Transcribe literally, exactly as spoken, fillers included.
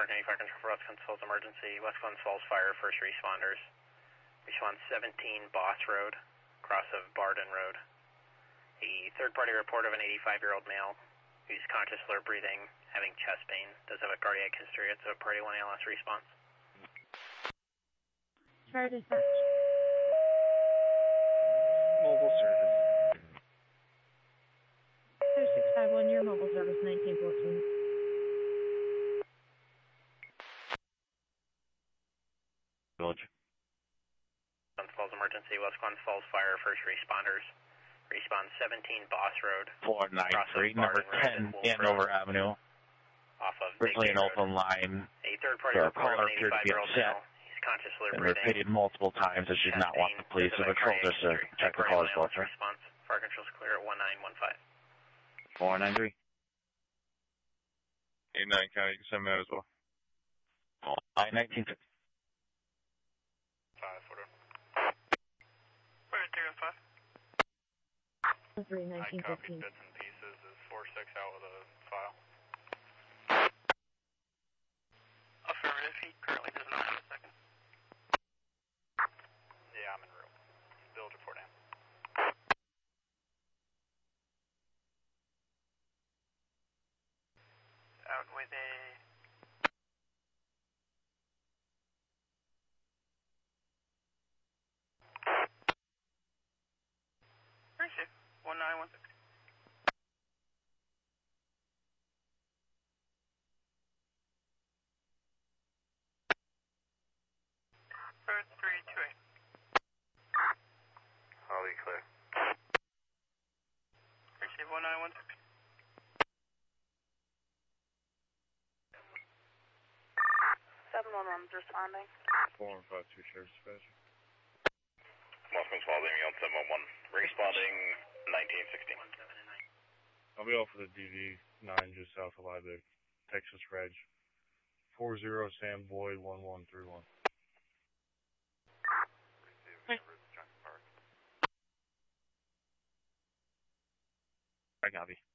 Mark ninety-five Control for West Glens Falls emergency. West Glens Falls Fire, first responders. Response seventeen Boss Road, cross of Barden Road. A third-party report of an eighty-five-year-old male who's conscious, alert, breathing, having chest pain. Does have a cardiac history. It's a Priority one A L S response. Fire dispatch. Mobile service. two six five one, your mobile service, nineteen fourteen. Village. Glens Falls emergency. West Glens Falls Fire, first responders. Response seventeen Boss Road. four nine three, number ten, Andover Avenue. Off of Originally an Road. open line. A third-party Our report of caller an appeared to be eighty-five-year-old male. upset He's conscious, alert, and breathing. repeated multiple times that she did not want the police to patrol just to check the caller's blood pressure. Response. Fire control's clear at one nine one five. four nine three. eight nine County, you can send me out as well. I nineteen fifty. five, four. Where three oh five? three nineteen fifteen. Bits and pieces. Is four six out with a file? Affirmative, he currently does not have a second. Yeah, I'm in room. Build report in. Out with a... Very safe. one nine one six. Bird three two eight. Holly clear. Very safe. one nine one six. seven one one is responding. four one five two, Sheriff's Dispatch. West Glens Falls, Amy on seven one one. Responding nineteen sixteen. I'll be out for the D V nine just south of Liebig, Texas Reg. four zero Sam Boyd one one three one. I copy.